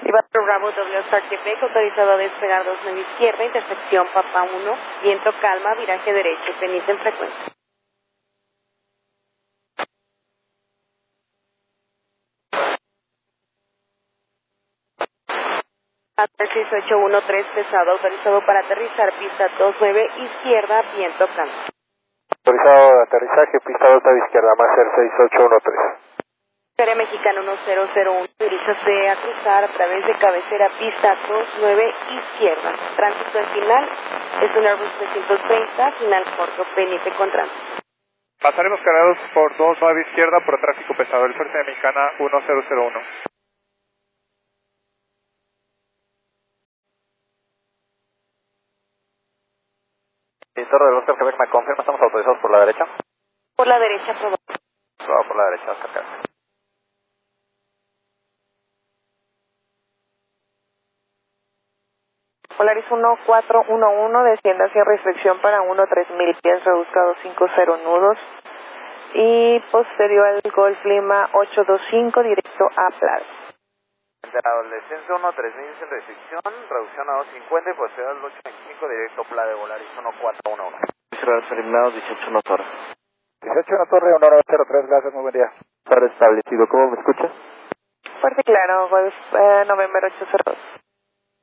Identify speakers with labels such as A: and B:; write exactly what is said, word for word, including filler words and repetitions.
A: cuatro Bravo W Oscar Quebec, autorizado a despegar dos nueve izquierda, intersección Papa uno, viento calma, viraje derecho, pendiente en frecuencia. seis ocho uno tres pesado, autorizado para aterrizar, pista dos nueve izquierda, viento calma.
B: Autorizado de aterrizaje, pista dos nueve izquierda, más el seis ocho uno tres.
A: Área mexicana uno cero cero uno, diríjase a cruzar a través de cabecera, pista dos nueve izquierda. Tránsito en final, es un Airbus trescientos treinta, final corto, pendiente con tránsito.
B: Pasaremos cargados por dos nueve izquierda por tráfico pesado, el Fuerza Mexicana uno cero cero uno. Torre del Oscar Quebec, me confirma, estamos autorizados por la derecha.
A: Por la derecha, probado.
B: Probado por la derecha, Oscar Quebec.
A: Polaris uno cuatro uno uno, descienda hacia restricción para uno tres mil pies, rebuscado cinco cero nudos. Y posterior al Golf Lima ocho dos cinco, directo a Plaza.
B: Enterado, el descenso uno tres mil en restricción, reducción a dos cincuenta y posterior al ocho veinticinco, directo Plaza de Volaris uno cuatro uno uno.
C: Eliminados dieciocho una torre.
B: dieciocho una torre, uno nueve cero tres, gracias, muy buen día.
C: Está restablecido, ¿cómo me escuchas?
A: Fuerte y claro, Golf eh, November ocho cero dos.